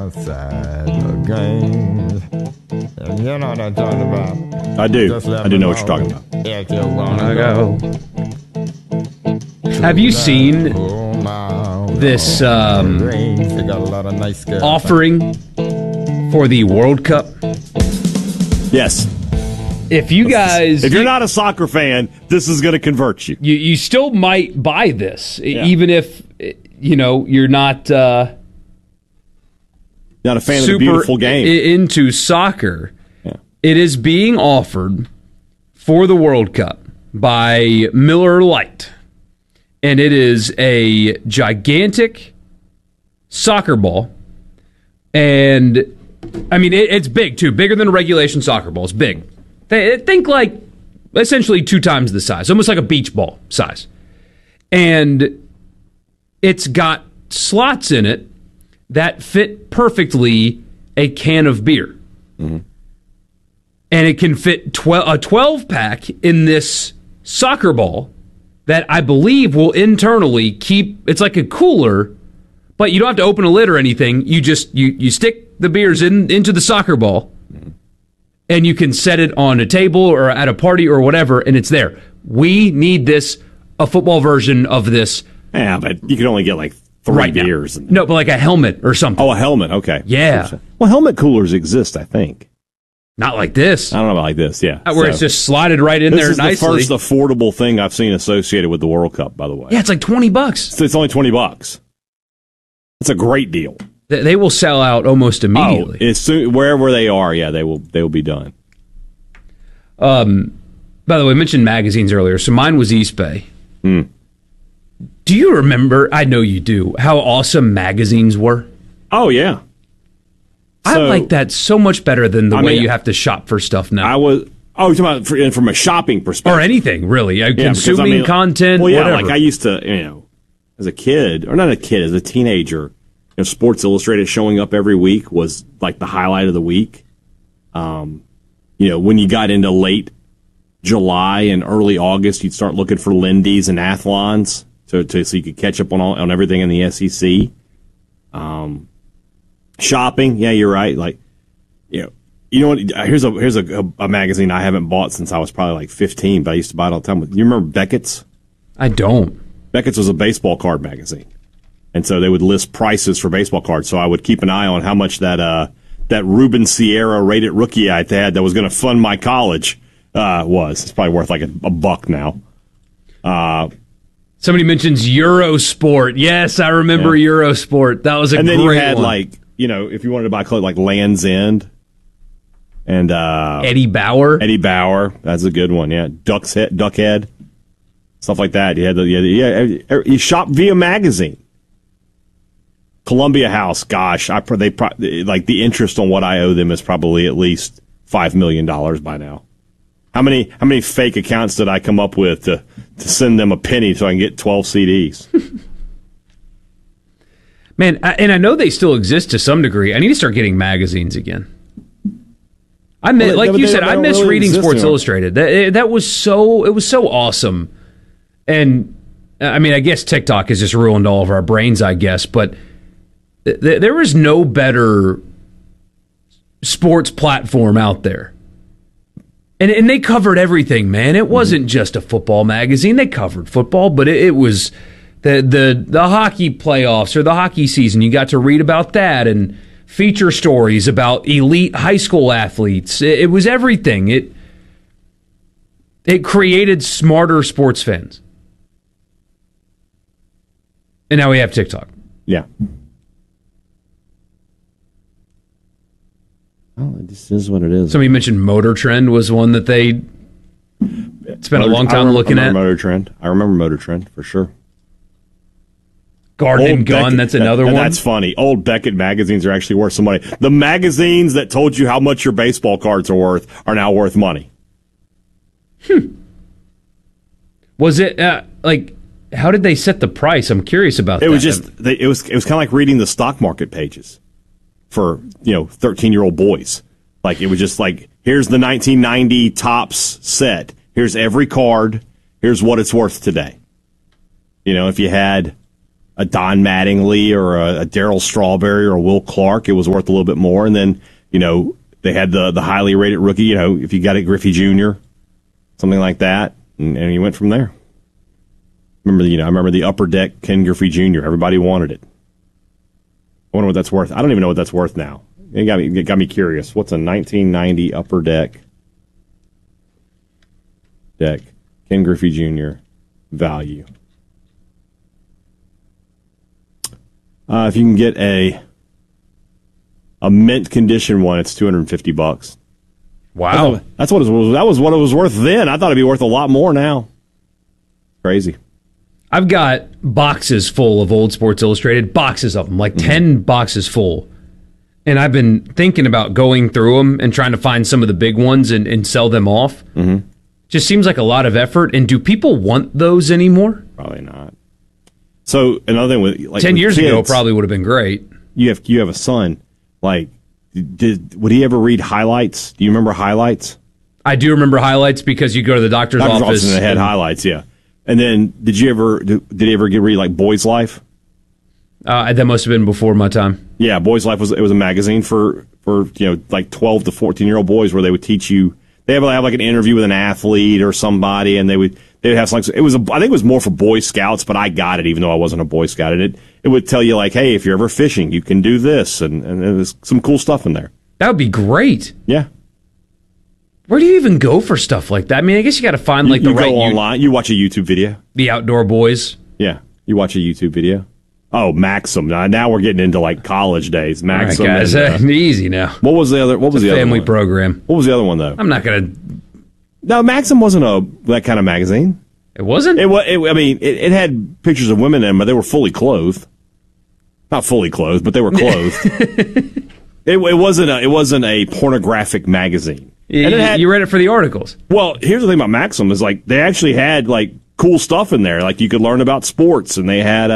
outside the game. You know what I'm talking about. I do. I do know what you're talking about. If you wanna go. Have you seen this offering for the World Cup? Yes. If you guys... If you're not a soccer fan, this is going to convert you. You still might buy this, even if, you're not... not a fan of the beautiful game. Into soccer. Yeah. It is being offered for the World Cup by Miller Lite. And it is a gigantic soccer ball. And, I mean, it's big, too. Bigger than a regulation soccer ball. It's big. Think like essentially 2 times the size. Almost like a beach ball size. And it's got slots in it that fit perfectly a can of beer. Mm-hmm. And it can fit a 12-pack in this soccer ball that I believe will internally keep... It's like a cooler, but you don't have to open a lid or anything. You just you stick the beers into the soccer ball, and you can set it on a table or at a party or whatever, and it's there. We need this, a football version of this. Yeah, but you can only get like 3 beers. No, but like a helmet or something. Oh, a helmet. Okay. Yeah. Well, helmet coolers exist, I think. Not like this. I don't know about like this, yeah. Where it's just slotted right in there nicely. This is the first affordable thing I've seen associated with the World Cup, by the way. Yeah, it's like $20. It's only $20. It's a great deal. They will sell out almost immediately. Wherever they are, yeah, they will be done. By the way, I mentioned magazines earlier, so mine was East Bay. Mm. Do you remember, I know you do, how awesome magazines were? Oh, yeah. I like that so much better than the way you have to shop for stuff now. You're talking about from a shopping perspective. Or anything, really. Consuming content, well, yeah, whatever. like I used to, as a kid, or not a kid, as a teenager, Sports Illustrated showing up every week was like the highlight of the week. When you got into late July and early August, you'd start looking for Lindy's and Athlons so you could catch up on everything in the SEC. Shopping, yeah, you're right. Like, you know what? Here's a magazine I haven't bought since I was probably like 15, but I used to buy it all the time. You remember Beckett's? I don't. Beckett's was a baseball card magazine, and so they would list prices for baseball cards. So I would keep an eye on how much that Ruben Sierra rated rookie I had that was going to fund my college was. It's probably worth like a $1 now. Somebody mentions Eurosport. Yes, I remember Eurosport. That was a great one. And then you had if you wanted to buy clothes like Land's End and Eddie Bauer. Eddie Bauer, that's a good one. Yeah, Duckhead, stuff like that. You had you shop via magazine. Columbia House, gosh, they like the interest on what I owe them is probably at least $5 million by now. How many fake accounts did I come up with to send them a penny so I can get 12 CDs? Man, and I know they still exist to some degree. I need to start getting magazines again. I miss really reading Sports Illustrated. That was so awesome. And I mean, I guess TikTok has just ruined all of our brains, I guess, but there is no better sports platform out there. And they covered everything, man. It wasn't just a football magazine. They covered football, but it was the hockey playoffs or the hockey season. You got to read about that and feature stories about elite high school athletes. It was everything. It created smarter sports fans. And now we have TikTok. Yeah. Oh, this is what it is. Somebody mentioned Motor Trend was one that they spent a long time looking at. I remember Motor Trend for sure. Garden and Gun, that's another one. That's funny. Old Beckett magazines are actually worth some money. The magazines that told you how much your baseball cards are worth are now worth money. Was it how did they set the price? I'm curious about that. It was kind of like reading the stock market pages for 13-year-old boys. Like it was just like, here's the 1990 Topps set. Here's every card. Here's what it's worth today. If you had a Don Mattingly or a Darryl Strawberry or a Will Clark, it was worth a little bit more. And then, they had the highly rated rookie, if you got a Griffey Jr., something like that, and you went from there. I remember the Upper Deck Ken Griffey Jr. Everybody wanted it. I wonder what that's worth. I don't even know what that's worth now. It got me curious. What's a 1990 Upper Deck Ken Griffey Jr. value? If you can get a mint condition one, it's $250. Wow, that was what it was worth then. I thought it'd be worth a lot more now. Crazy. I've got boxes full of old Sports Illustrated, boxes of them, like 10 boxes full. And I've been thinking about going through them and trying to find some of the big ones and sell them off. Mm-hmm. Just seems like a lot of effort. And do people want those anymore? Probably not. So another thing with 10 years kids, ago probably would have been great. You have a son. Would he ever read highlights? Do you remember highlights? I do remember highlights because you go to the doctor's office and they had highlights. Yeah. And then did he ever read like Boy's Life? That must have been before my time. Yeah, Boy's Life was a magazine for like 12 to 14-year-old boys where they would teach you. They have like an interview with an athlete or somebody, and they would have something. I think it was more for Boy Scouts, but I got it even though I wasn't a Boy Scout. And it would tell you like, hey, if you're ever fishing, you can do this, and there's some cool stuff in there. That would be great. Yeah. Where do you even go for stuff like that? I mean, I guess you got to find like the right. You go online. You watch a YouTube video. The Outdoor Boys. Yeah, you watch a YouTube video. Oh, Maxim. Now we're getting into like college days. Maxim. All right, guys, easy now. What was the other? What was the other family one? program? What was the other one though? I'm not gonna. No, Maxim wasn't that kind of magazine. It wasn't. It had pictures of women in them, but they were fully clothed. Not fully clothed, but they were clothed. It wasn't a pornographic magazine. You read it for the articles. Well, here's the thing about Maxim is like they actually had like cool stuff in there. Like you could learn about sports, and they had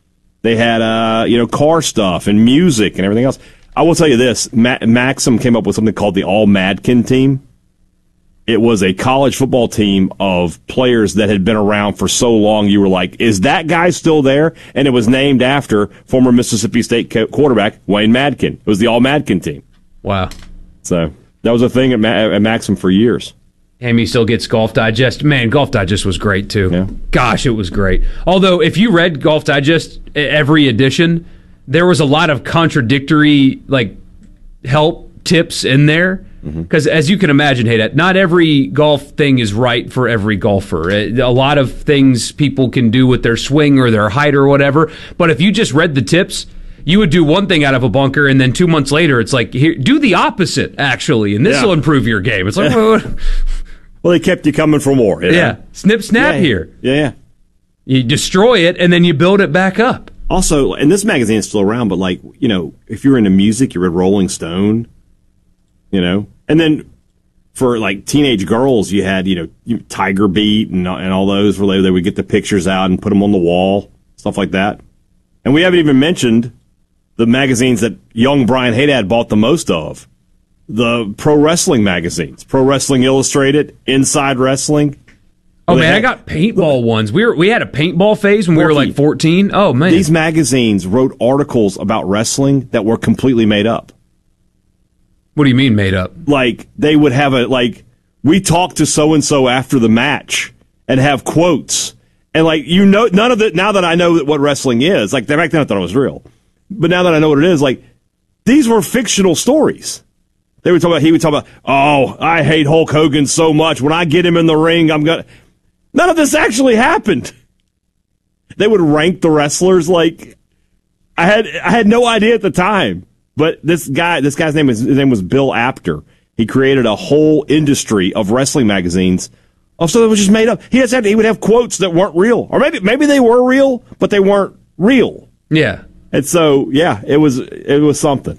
car stuff and music and everything else. I will tell you this: Maxim came up with something called the All Madkin team. It was a college football team of players that had been around for so long. You were like, is that guy still there? And it was named after former Mississippi State quarterback Wayne Madkin. It was the All Madkin team. Wow. So that was a thing at Maxim for years. Amy still gets Golf Digest. Man, Golf Digest was great, too. Yeah. Gosh, it was great. Although, if you read Golf Digest, every edition, there was a lot of contradictory, help tips in there. Because as you can imagine, Haydad, not every golf thing is right for every golfer. A lot of things people can do with their swing or their height or whatever. But if you just read the tips, you would do one thing out of a bunker, and then 2 months later, it's like, here, do the opposite, actually, and this will improve your game. It's like, well, they kept you coming for more. You know? Yeah, snip, snap here. Yeah. You destroy it, and then you build it back up. Also, and this magazine is still around, but if you're into music, you read Rolling Stone. And then for teenage girls, you had Tiger Beat and all those where they would get the pictures out and put them on the wall, stuff like that. And we haven't even mentioned the magazines that young Brian Haydad bought the most of, the pro wrestling magazines, Pro Wrestling Illustrated, Inside Wrestling. Oh man, I got paintball ones. We had a paintball phase when we were 14. Oh man, these magazines wrote articles about wrestling that were completely made up. What do you mean made up? They would have we talked to so-and-so after the match and have quotes. And none of it, now that I know what wrestling is, back then I thought it was real. But now that I know what it is, these were fictional stories. He would talk about, oh, I hate Hulk Hogan so much. When I get him in the ring, none of this actually happened. They would rank the wrestlers I had no idea at the time. But this guy's name was Bill Apter. He created a whole industry of wrestling magazines. So it was just made up. He would have quotes that weren't real, or maybe they were real, but they weren't real. Yeah. And so it was something.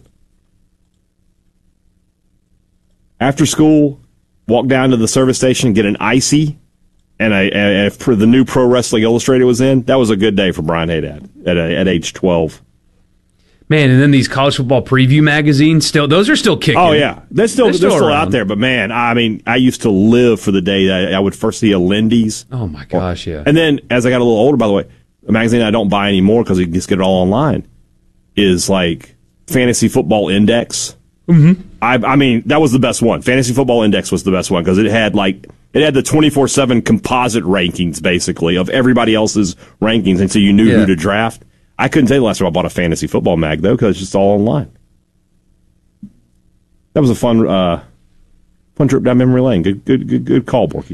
After school, walk down to the service station, get an icy, and the new Pro Wrestling Illustrated was in. That was a good day for Brian Haydad at age 12. Man, and then these college football preview magazines, those are still kicking. Oh, yeah. They're still out there. But, man, I used to live for the day that I would first see a Lindy's. Oh, my gosh, yeah. And then, as I got a little older, by the way, a magazine I don't buy anymore because you can just get it all online, is like Fantasy Football Index. Mm-hmm. I mean, that was the best one. Fantasy Football Index was the best one because it had the 24/7 composite rankings, basically, of everybody else's rankings, and so you knew who to draft. I couldn't tell you the last time I bought a fantasy football mag, though, because it's just all online. That was a fun trip down memory lane. Good call, Borky.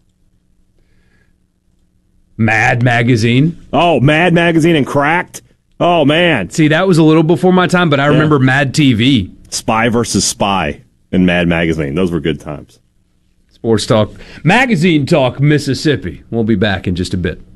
Mad Magazine. Oh, Mad Magazine and Cracked. Oh, man. See, that was a little before my time, but I remember Mad TV. Spy versus Spy and Mad Magazine. Those were good times. Sports Talk, Magazine Talk, Mississippi. We'll be back in just a bit.